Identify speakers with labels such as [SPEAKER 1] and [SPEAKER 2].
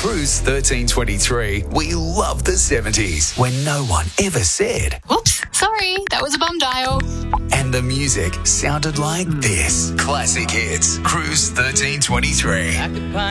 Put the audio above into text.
[SPEAKER 1] Cruise 1323, we love the 70s when no one ever said.
[SPEAKER 2] Whoops, sorry, that was a bum dial.
[SPEAKER 1] And the music sounded like this. Classic hits. Cruise 1323.